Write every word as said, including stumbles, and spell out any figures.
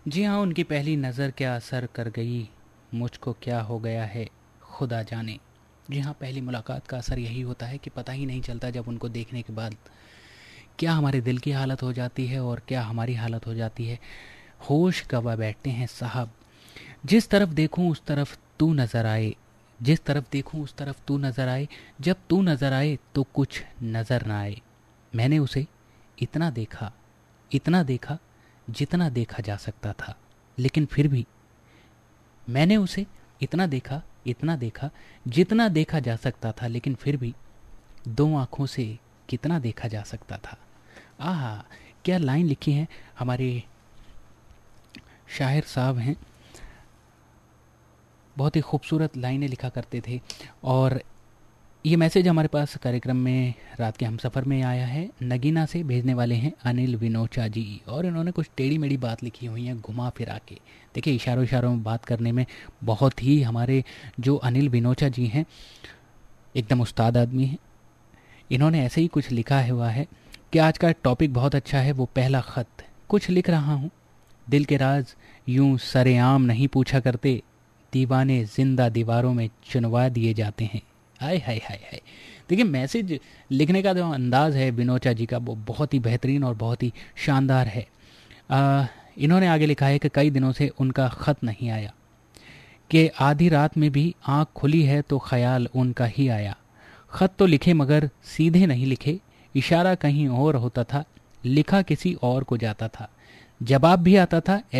जी हाँ, उनकी पहली नज़र क्या असर कर गई, मुझको क्या हो गया है खुदा जाने। जी हाँ, पहली मुलाकात का असर यही होता है कि पता ही नहीं चलता जब उनको देखने के बाद क्या हमारे दिल की हालत हो जाती है और क्या हमारी हालत हो जाती है। होश गवा बैठते हैं साहब। जिस तरफ देखूं उस तरफ तू नज़र आए, जिस तरफ देखूं उस तरफ तू नज़र आए, जब तू नज़र आए तो कुछ नज़र ना आए। मैंने उसे इतना देखा, इतना देखा जितना देखा जा सकता था, लेकिन फिर भी मैंने उसे इतना देखा, इतना देखा जितना देखा जा सकता था, लेकिन फिर भी दो आँखों से कितना देखा जा सकता था। आहा, क्या लाइन लिखी है हमारे शायर साहब हैं। बहुत ही खूबसूरत लाइनें लिखा करते थे। और ये मैसेज हमारे पास कार्यक्रम में रात के हमसफ़र में आया है। नगीना से भेजने वाले हैं अनिल विनोचा जी, और इन्होंने कुछ टेढ़ी मेढ़ी बात लिखी हुई है घुमा फिरा के। देखिए, इशारों इशारों में बात करने में बहुत ही हमारे जो अनिल विनोचा जी हैं एकदम उस्ताद आदमी हैं। इन्होंने ऐसे ही कुछ लिखा हुआ है कि आज का टॉपिक बहुत अच्छा है, वो पहला ख़त कुछ लिख रहा हूँ। दिल के राज यूं सरेआम नहीं पूछा करते, दीवाने जिंदा दीवारों में चुनवा दिए जाते हैं। हाय हाय हाय हाय। देखिए, मैसेज लिखने का जो अंदाज़ है विनोचा जी का, वो बहुत ही बेहतरीन और बहुत ही शानदार है। आ, इन्होंने आगे लिखा है कि कई दिनों से उनका ख़त नहीं आया, कि आधी रात में भी आँख खुली है तो ख्याल उनका ही आया। ख़त तो लिखे मगर सीधे नहीं लिखे, इशारा कहीं और होता था, लिखा किसी और को जाता था, जवाब भी आता था